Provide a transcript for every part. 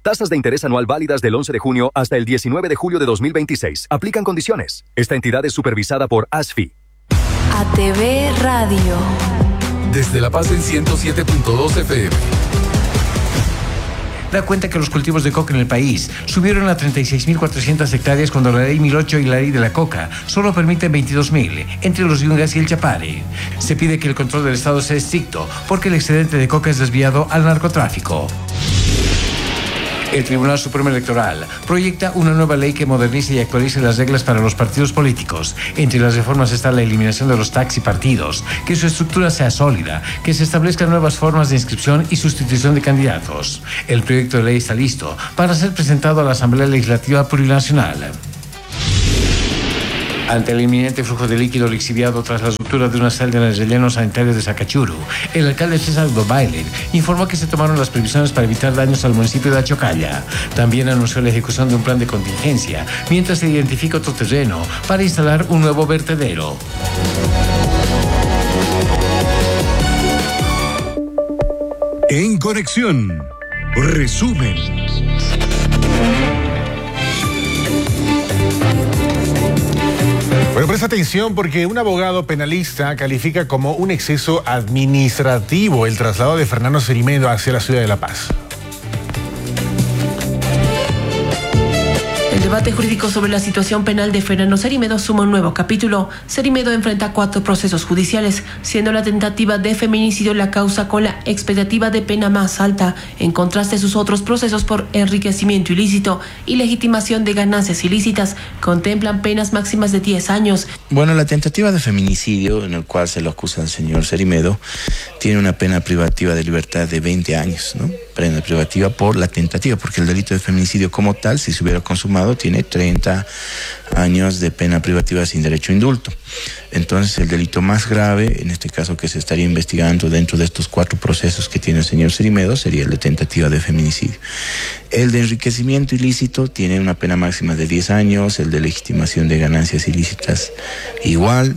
Tasas de interés anual válidas del 11 de junio hasta el 19 de julio de 2026. Aplican condiciones. Esta entidad es supervisada por ASFI. ATV Radio. Desde La Paz en 107.2 FM. Da cuenta que los cultivos de coca en el país subieron a 36.400 hectáreas cuando la ley 1008 y la ley de la coca solo permiten 22.000 entre los Yungas y el Chapare. Se pide que el control del Estado sea estricto porque el excedente de coca es desviado al narcotráfico. El Tribunal Supremo Electoral proyecta una nueva ley que modernice y actualice las reglas para los partidos políticos. Entre las reformas está la eliminación de los taxi partidos, que su estructura sea sólida, que se establezcan nuevas formas de inscripción y sustitución de candidatos. El proyecto de ley está listo para ser presentado a la Asamblea Legislativa Plurinacional. Ante el inminente flujo de líquido lixiviado tras la ruptura de una celda en el relleno sanitario de Sacachuru, el alcalde César Dobailer informó que se tomaron las previsiones para evitar daños al municipio de Achocalla. También anunció la ejecución de un plan de contingencia, mientras se identifica otro terreno para instalar un nuevo vertedero. En Conexión, resumen. Bueno, presta atención porque un abogado penalista califica como un exceso administrativo el traslado de Fernando Cerimedo hacia la ciudad de La Paz. El debate jurídico sobre la situación penal de Fernando Cerimedo suma un nuevo capítulo. Cerimedo enfrenta 4 procesos judiciales, siendo la tentativa de feminicidio la causa con la expectativa de pena más alta, en contraste a sus otros procesos por enriquecimiento ilícito y legitimación de ganancias ilícitas, contemplan penas máximas de 10 años. Bueno, la tentativa de feminicidio, en el cual se lo acusa al señor Cerimedo, tiene una pena privativa de libertad de 20 años, ¿no? Pena privativa por la tentativa, porque el delito de feminicidio como tal, si se hubiera consumado, tiene 30 años de pena privativa sin derecho a indulto. Entonces, el delito más grave, en este caso que se estaría investigando dentro de estos 4 procesos que tiene el señor Cerimedo, sería el de tentativa de feminicidio. El de enriquecimiento ilícito tiene una pena máxima de 10 años, el de legitimación de ganancias ilícitas igual,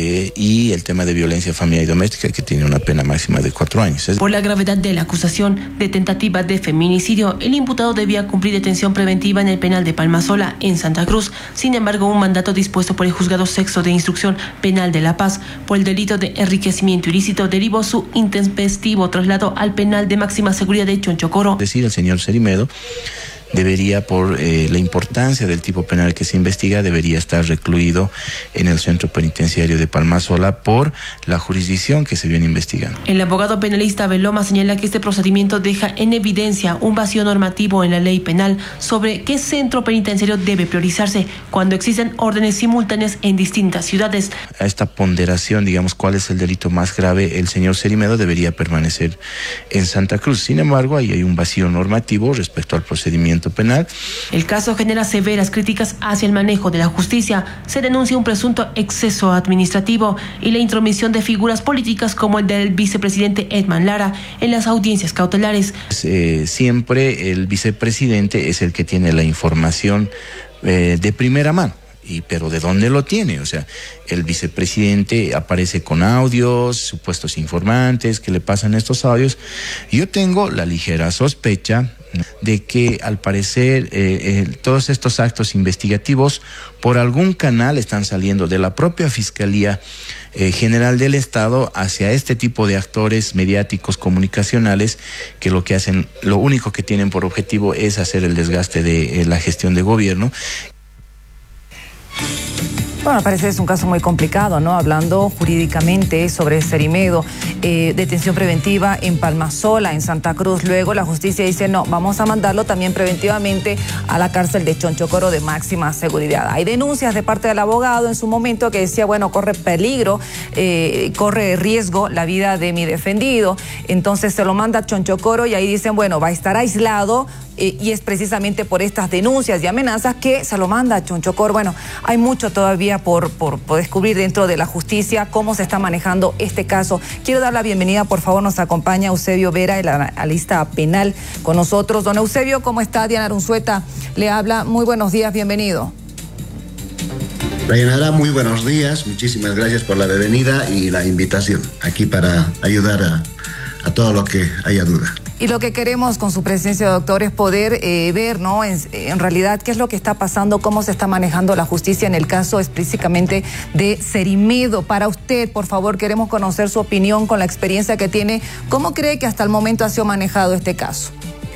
y el tema de violencia familiar y doméstica, que tiene una pena máxima de 4 años. Por la gravedad de la acusación de tentativa de feminicidio, el imputado debía cumplir detención preventiva en el penal de Palmasola, en Santa Cruz. Sin embargo, un mandato dispuesto por el Juzgado Sexto de Instrucción Penal de La Paz por el delito de enriquecimiento ilícito derivó su intempestivo traslado al penal de máxima seguridad de Chonchocoro. Es decir, el señor Cerimedo debería, por la importancia del tipo penal que se investiga, debería estar recluido en el centro penitenciario de Palmasola por la jurisdicción que se viene investigando. El abogado penalista Beloma señala que este procedimiento deja en evidencia un vacío normativo en la ley penal sobre qué centro penitenciario debe priorizarse cuando existen órdenes simultáneas en distintas ciudades. A esta ponderación, digamos, cuál es el delito más grave, el señor Cerimedo debería permanecer en Santa Cruz. Sin embargo, ahí hay un vacío normativo respecto al procedimiento penal. El caso genera severas críticas hacia el manejo de la justicia. Se denuncia un presunto exceso administrativo y la intromisión de figuras políticas como el del vicepresidente Edman Lara en las audiencias cautelares. Siempre el vicepresidente es el que tiene la información de primera mano. Pero ¿de dónde lo tiene? O sea, el vicepresidente aparece con audios, supuestos informantes que le pasan estos audios. Yo tengo la ligera sospecha de que al parecer todos estos actos investigativos por algún canal están saliendo de la propia Fiscalía General del Estado hacia este tipo de actores mediáticos comunicacionales que lo que hacen, lo único que tienen por objetivo es hacer el desgaste de la gestión de gobierno. Bueno, me parece que es un caso muy complicado, ¿no? Hablando jurídicamente sobre Cerimedo, detención preventiva en Palmasola, en Santa Cruz. Luego la justicia dice, no, vamos a mandarlo también preventivamente a la cárcel de Chonchocoro de máxima seguridad. Hay denuncias de parte del abogado en su momento que decía, bueno, corre peligro, corre riesgo la vida de mi defendido. Entonces se lo manda a Chonchocoro y ahí dicen, bueno, va a estar aislado. Y es precisamente por estas denuncias y amenazas que se lo manda a Chonchocoro. Bueno, hay mucho todavía por descubrir dentro de la justicia cómo se está manejando este caso. Quiero dar la bienvenida, por favor, nos acompaña Eusebio Vera, el analista penal, con nosotros. Don Eusebio, ¿cómo está? Diana Arunzueta le habla. Muy buenos días, bienvenido. Dayanara, muy buenos días. Muchísimas gracias por la bienvenida y la invitación aquí para ayudar a todo lo que haya duda. Y lo que queremos con su presencia, doctor, es poder ver, ¿no? En realidad, qué es lo que está pasando, cómo se está manejando la justicia en el caso específicamente de Cerimedo. Para usted, por favor, queremos conocer su opinión con la experiencia que tiene. ¿Cómo cree que hasta el momento ha sido manejado este caso?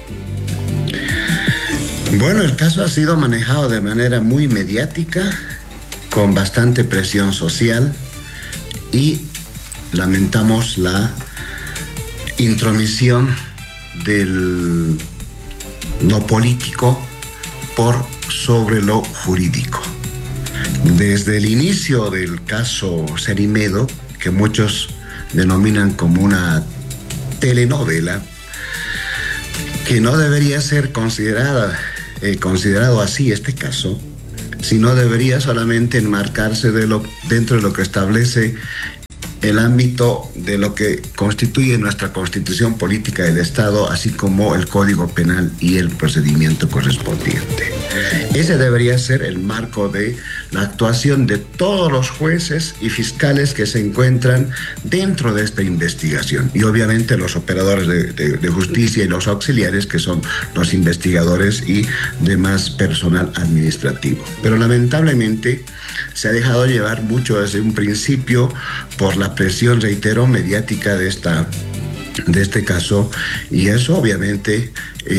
Bueno, el caso ha sido manejado de manera muy mediática, con bastante presión social, y lamentamos la intromisión del lo político por sobre lo jurídico. Desde el inicio del caso Cerimedo, que muchos denominan como una telenovela, que no debería ser considerado así este caso, sino debería solamente enmarcarse dentro de lo que establece el ámbito de lo que constituye nuestra Constitución Política del Estado, así como el Código Penal y el procedimiento correspondiente. Ese debería ser el marco de la actuación de todos los jueces y fiscales que se encuentran dentro de esta investigación, y obviamente los operadores de justicia y los auxiliares, que son los investigadores y demás personal administrativo. Pero lamentablemente se ha dejado llevar mucho desde un principio por la presión, reitero, mediática de este caso, y eso obviamente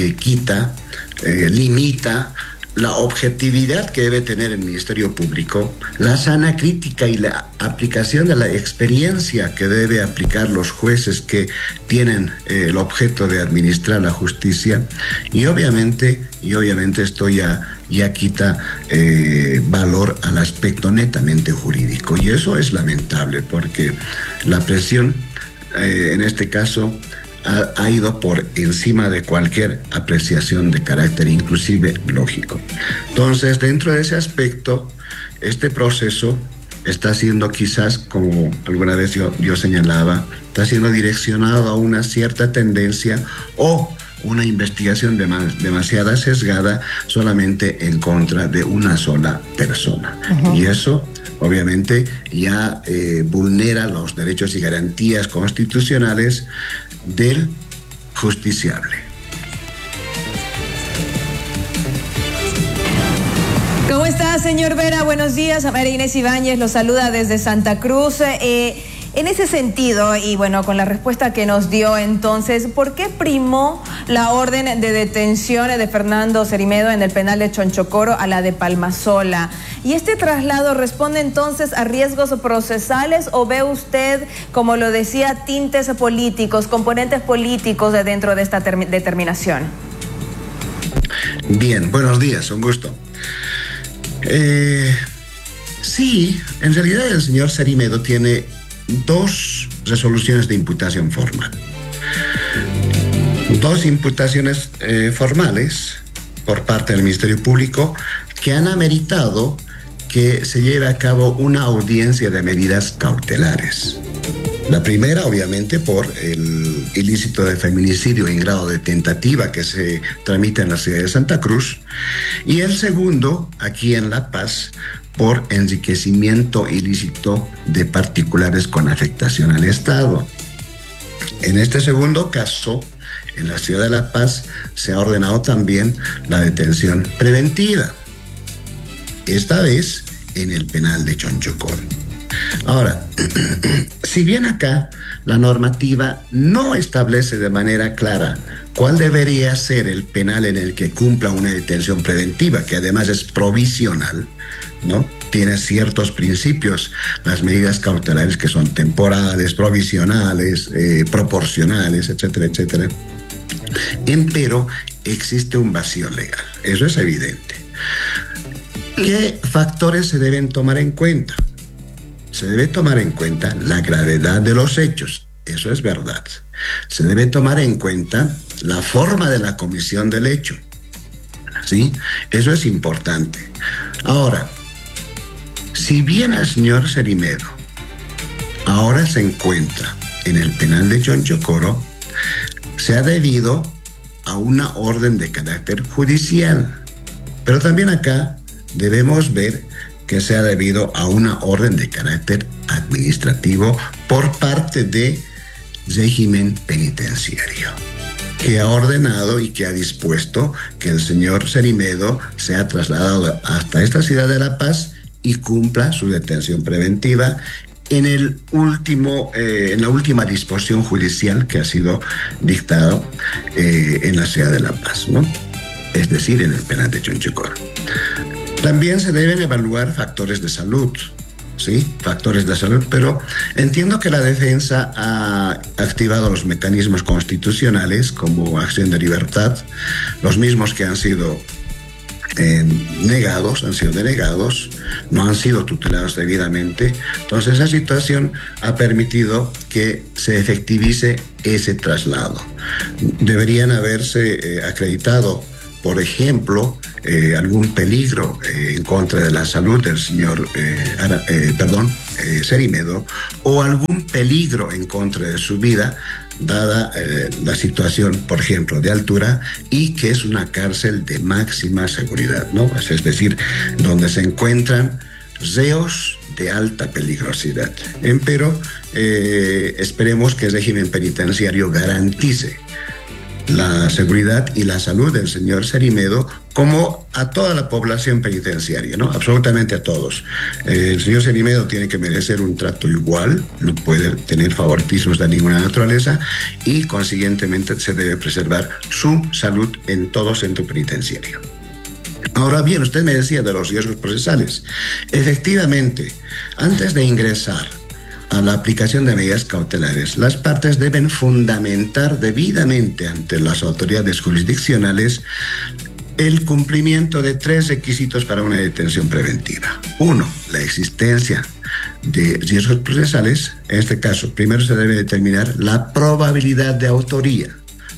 limita la objetividad que debe tener el Ministerio Público, la sana crítica y la aplicación de la experiencia que debe aplicar los jueces que tienen el objeto de administrar la justicia, y obviamente esto ya quita valor al aspecto netamente jurídico, y eso es lamentable porque la presión en este caso ha ido por encima de cualquier apreciación de carácter inclusive lógico. Entonces, dentro de ese aspecto, este proceso está siendo quizás, como alguna vez yo señalaba, está siendo direccionado a una cierta tendencia o una investigación demasiado sesgada solamente en contra de una sola persona. Uh-huh. Y eso obviamente ya vulnera los derechos y garantías constitucionales del justiciable. ¿Cómo está, señor Vera? Buenos días. María Inés Ibáñez lo saluda desde Santa Cruz. En ese sentido, y bueno, con la respuesta que nos dio entonces, ¿por qué primó la orden de detención de Fernando Cerimedo en el penal de Chonchocoro a la de Palmasola? ¿Y este traslado responde entonces a riesgos procesales o ve usted, como lo decía, tintes políticos, componentes políticos dentro de esta determinación? Bien, buenos días, un gusto. Sí, en realidad el señor Cerimedo tiene 2 resoluciones de imputación formal. 2 imputaciones formales por parte del Ministerio Público que han ameritado que se lleve a cabo una audiencia de medidas cautelares. La primera, obviamente, por el ilícito de feminicidio en grado de tentativa que se tramita en la ciudad de Santa Cruz, y el segundo, aquí en La Paz, por enriquecimiento ilícito de particulares con afectación al Estado. En este segundo caso, en la ciudad de La Paz, se ha ordenado también la detención preventiva, esta vez en el penal de Chonchocoro. Ahora, si bien acá la normativa no establece de manera clara cuál debería ser el penal en el que cumpla una detención preventiva, que además es provisional, ¿no? Tiene ciertos principios, las medidas cautelares que son temporales, provisionales, proporcionales, etcétera, etcétera. Empero existe un vacío legal, eso es evidente. ¿Qué factores se deben tomar en cuenta? Se debe tomar en cuenta la gravedad de los hechos, eso es verdad. Se debe tomar en cuenta la forma de la comisión del hecho, ¿sí? Eso es importante. Ahora, si bien el señor Cerimedo ahora se encuentra en el penal de Chonchocoro, se ha debido a una orden de carácter judicial. Pero también acá debemos ver que se ha debido a una orden de carácter administrativo por parte de régimen penitenciario. que ha ordenado y que ha dispuesto que el señor Cerimedo sea trasladado hasta esta ciudad de La Paz y cumpla su detención preventiva en la última disposición judicial que ha sido dictado en la ciudad de La Paz, ¿no? Es decir, en el penal de Chonchicoro. También se deben evaluar factores de salud, ¿sí? Factores de salud, pero entiendo que la defensa ha activado los mecanismos constitucionales como acción de libertad, los mismos que han sido denegados, no han sido tutelados debidamente. Entonces, esa situación ha permitido que se efectivice ese traslado. Deberían haberse acreditado, por ejemplo, algún peligro en contra de la salud del señor Cerimedo, o algún peligro en contra de su vida, dada la situación, por ejemplo, de altura, y que es una cárcel de máxima seguridad, ¿no? Es decir, donde se encuentran reos de alta peligrosidad. Empero, esperemos que el régimen penitenciario garantice la seguridad y la salud del señor Cerimedo, como a toda la población penitenciaria, ¿no? Absolutamente a todos. El señor Cerimedo tiene que merecer un trato igual, no puede tener favoritismos de ninguna naturaleza, y consiguientemente se debe preservar su salud en todo centro penitenciario. Ahora bien, usted me decía de los riesgos procesales. Efectivamente, antes de ingresar a la aplicación de medidas cautelares, las partes deben fundamentar debidamente ante las autoridades jurisdiccionales el cumplimiento de 3 requisitos para una detención preventiva. 1, la existencia de riesgos procesales. En este caso, primero se debe determinar la probabilidad de autoría.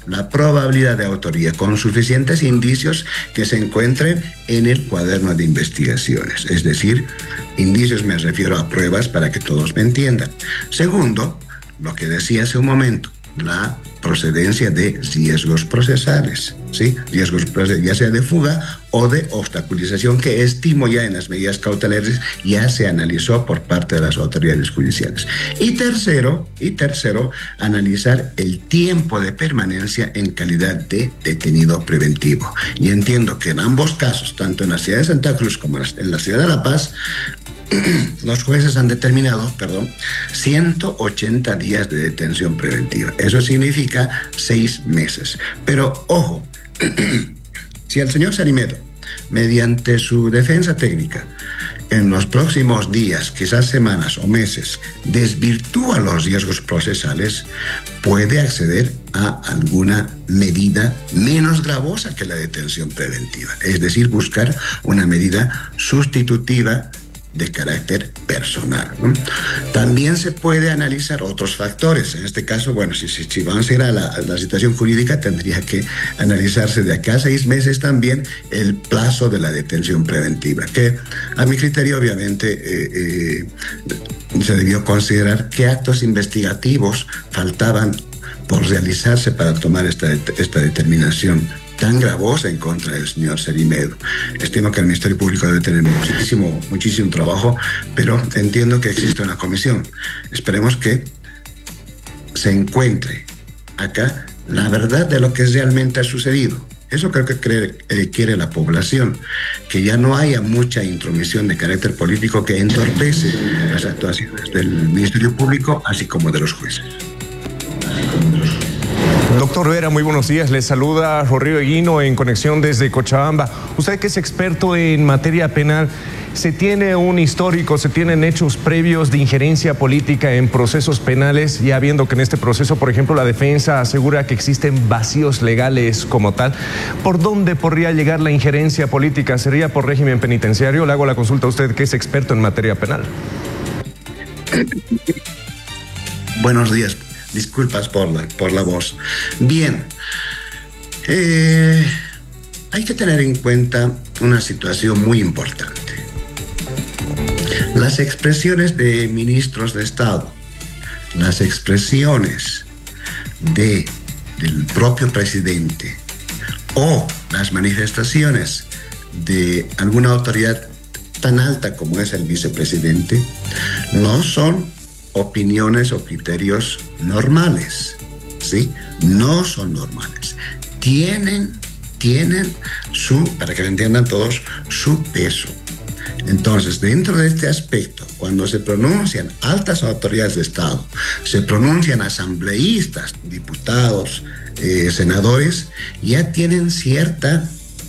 Con suficientes indicios que se encuentren en el cuaderno de investigaciones. Es decir, indicios me refiero a pruebas para que todos me entiendan. Segundo, lo que decía hace un momento, la procedencia de riesgos procesales, ¿sí? Riesgos procesales, ya sea de fuga o de obstaculización, que estimo ya en las medidas cautelares ya se analizó por parte de las autoridades judiciales. Y tercero, analizar el tiempo de permanencia en calidad de detenido preventivo. Y entiendo que en ambos casos, tanto en la ciudad de Santa Cruz como en la ciudad de La Paz, los jueces han determinado, 180 días de detención preventiva. Eso significa 6 meses. Pero, ojo, si el señor Cerimedo, mediante su defensa técnica, en los próximos días, quizás semanas o meses, desvirtúa los riesgos procesales, puede acceder a alguna medida menos gravosa que la detención preventiva. Es decir, buscar una medida sustitutiva de carácter personal, ¿no? También se puede analizar otros factores. En este caso, bueno, si vamos a ir a la situación jurídica, tendría que analizarse de acá a 6 meses también el plazo de la detención preventiva, que a mi criterio obviamente se debió considerar qué actos investigativos faltaban por realizarse para tomar esta determinación tan gravosa en contra del señor Cerimedo. Estimo que el Ministerio Público debe tener muchísimo trabajo, pero entiendo que existe una comisión. Esperemos que se encuentre acá la verdad de lo que realmente ha sucedido. Eso creo que quiere la población, que ya no haya mucha intromisión de carácter político que entorpece las actuaciones del Ministerio Público, así como de los jueces. Doctor Vera, muy buenos días. Les saluda Rodrigo Eguino en conexión desde Cochabamba. Usted que es experto en materia penal, ¿se tiene un histórico, se tienen hechos previos de injerencia política en procesos penales, ya viendo que en este proceso, por ejemplo, la defensa asegura que existen vacíos legales como tal? ¿Por dónde podría llegar la injerencia política? ¿Sería por régimen penitenciario? Le hago la consulta a usted que es experto en materia penal. Buenos días. Disculpas por la voz. Bien, hay que tener en cuenta una situación muy importante. Las expresiones de ministros de Estado, las expresiones del propio presidente o las manifestaciones de alguna autoridad tan alta como es el vicepresidente no son opiniones o criterios normales, ¿sí? No son normales. tienen para que lo entiendan todos, su peso. Entonces, dentro de este aspecto, cuando se pronuncian altas autoridades de Estado, se pronuncian asambleístas, diputados, senadores, ya tienen cierto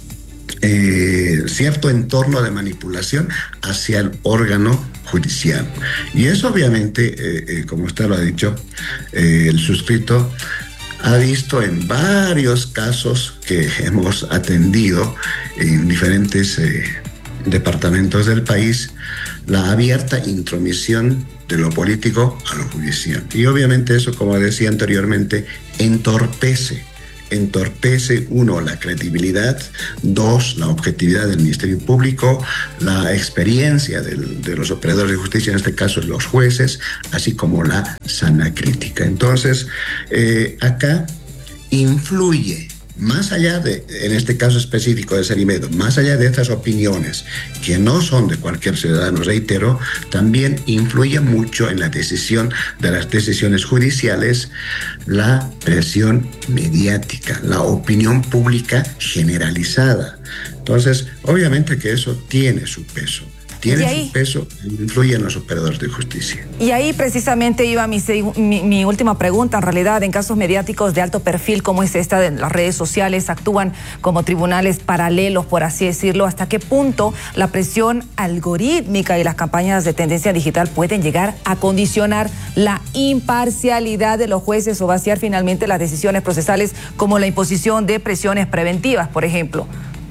entorno de manipulación hacia el órgano judicial. Y eso obviamente, como usted lo ha dicho, el suscrito ha visto en varios casos que hemos atendido en diferentes departamentos del país, la abierta intromisión de lo político a lo judicial. Y obviamente eso, como decía anteriormente, entorpece, uno, la credibilidad, dos, la objetividad del Ministerio Público, la experiencia de los operadores de justicia, en este caso los jueces, así como la sana crítica. Entonces, acá influye, más allá de, en este caso específico de Cerimedo, más allá de estas opiniones que no son de cualquier ciudadano, reitero, también influye mucho en la decisión de las decisiones judiciales, la presión mediática, la opinión pública generalizada. Entonces, obviamente que eso tiene su peso. Su peso, influye en los operadores de justicia. Y ahí precisamente iba mi última pregunta. En realidad, en casos mediáticos de alto perfil como es esta, de las redes sociales actúan como tribunales paralelos, por así decirlo. ¿Hasta qué punto la presión algorítmica y las campañas de tendencia digital pueden llegar a condicionar la imparcialidad de los jueces o vaciar finalmente las decisiones procesales, como la imposición de prisiones preventivas, por ejemplo?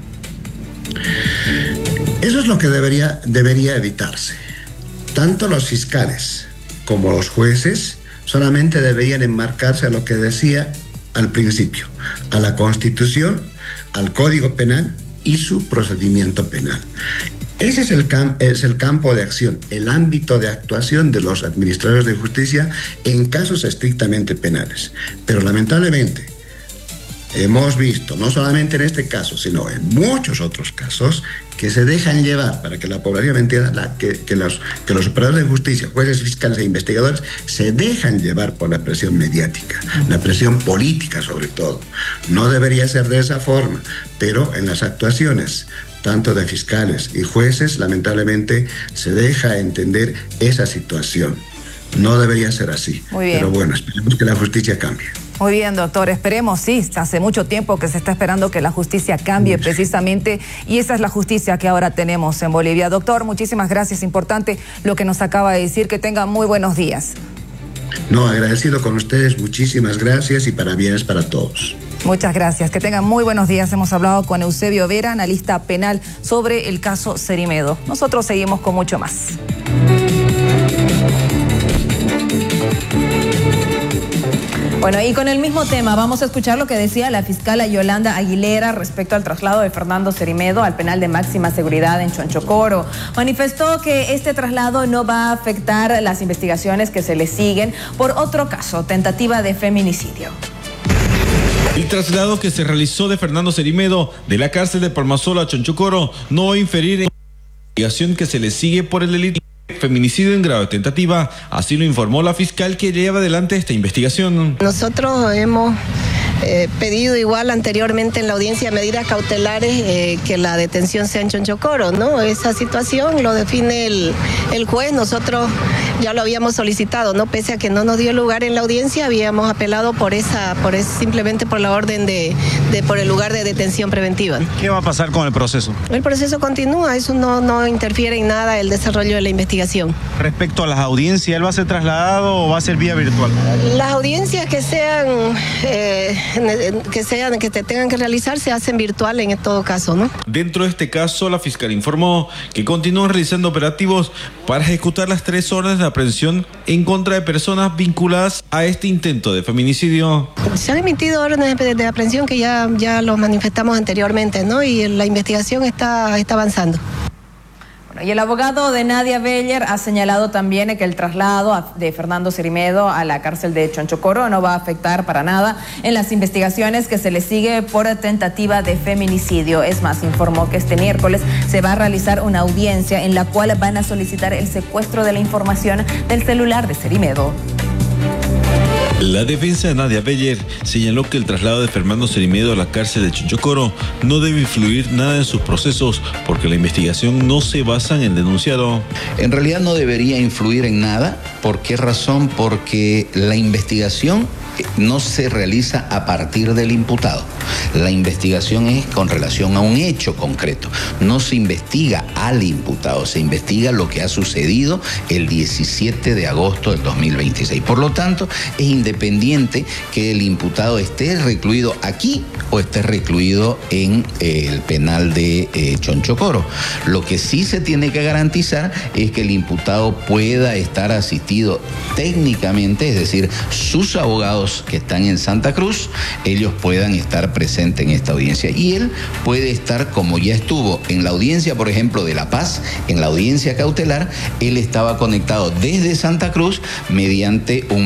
Eso es lo que debería evitarse. Tanto los fiscales como los jueces solamente deberían enmarcarse a lo que decía al principio, a la Constitución, al Código Penal y su procedimiento penal. Ese es el campo de acción, el ámbito de actuación de los administradores de justicia en casos estrictamente penales. Pero lamentablemente hemos visto, no solamente en este caso, sino en muchos otros casos, que se dejan llevar, para que la población entienda, que los operadores de justicia, jueces, fiscales e investigadores, se dejan llevar por la presión mediática, la presión política sobre todo. No debería ser de esa forma, pero en las actuaciones, tanto de fiscales y jueces, lamentablemente se deja entender esa situación. No debería ser así. Muy bien. Pero bueno, esperemos que la justicia cambie. Muy bien, doctor, esperemos, sí, hace mucho tiempo que se está esperando que la justicia cambie precisamente, y esa es la justicia que ahora tenemos en Bolivia. Doctor, muchísimas gracias, importante lo que nos acaba de decir, que tenga muy buenos días. No, agradecido con ustedes, muchísimas gracias y parabienes para todos. Muchas gracias, que tengan muy buenos días. Hemos hablado con Eusebio Vera, analista penal, sobre el caso Cerimedo. Nosotros seguimos con mucho más. Bueno, y con el mismo tema, vamos a escuchar lo que decía la fiscala Yolanda Aguilera respecto al traslado de Fernando Cerimedo al penal de máxima seguridad en Chonchocoro. Manifestó que este traslado no va a afectar las investigaciones que se le siguen por otro caso, tentativa de feminicidio. El traslado que se realizó de Fernando Cerimedo de la cárcel de Palmasola a Chonchocoro no va a inferir en la investigación que se le sigue por el delito de feminicidio en grado de tentativa, así lo informó la fiscal que lleva adelante esta investigación. Nosotros hemos pedido igual anteriormente en la audiencia medidas cautelares que la detención sea en Chonchocoro, ¿no? Esa situación lo define el juez, nosotros ya lo habíamos solicitado, ¿no? Pese a que no nos dio lugar en la audiencia, habíamos apelado simplemente por la orden por el lugar de detención preventiva. ¿Qué va a pasar con el proceso? El proceso continúa, eso no interfiere en nada el desarrollo de la investigación. Respecto a las audiencias, ¿él va a ser trasladado o va a ser vía virtual? Las audiencias que tengan que realizar se hacen virtual en todo caso, ¿no? Dentro de este caso, la fiscal informó que continúan realizando operativos para ejecutar las 3 órdenes de aprehensión en contra de personas vinculadas a este intento de feminicidio. Se han emitido órdenes de aprehensión que ya los manifestamos anteriormente, ¿no? Y la investigación está avanzando. Y el abogado de Nadia Beller ha señalado también que el traslado de Fernando Cerimedo a la cárcel de Chonchocoro no va a afectar para nada en las investigaciones que se le sigue por tentativa de feminicidio. Es más, informó que este miércoles se va a realizar una audiencia en la cual van a solicitar el secuestro de la información del celular de Cerimedo. La defensa de Nadia Beller señaló que el traslado de Fernando Cerimedo a la cárcel de Chonchocoro no debe influir nada en sus procesos porque la investigación no se basa en el denunciado. En realidad no debería influir en nada. ¿Por qué razón? Porque la investigación no se realiza a partir del imputado. La investigación es con relación a un hecho concreto. No se investiga al imputado, se investiga lo que ha sucedido el 17 de agosto del 2026. Por lo tanto, es independiente que el imputado esté recluido aquí o esté recluido en el penal de Chonchocoro. Lo que sí se tiene que garantizar es que el imputado pueda estar asistido técnicamente, es decir, sus abogados que están en Santa Cruz, ellos puedan estar presentes en esta audiencia. Y él puede estar, como ya estuvo en la audiencia, por ejemplo, de La Paz, en la audiencia cautelar, él estaba conectado desde Santa Cruz mediante un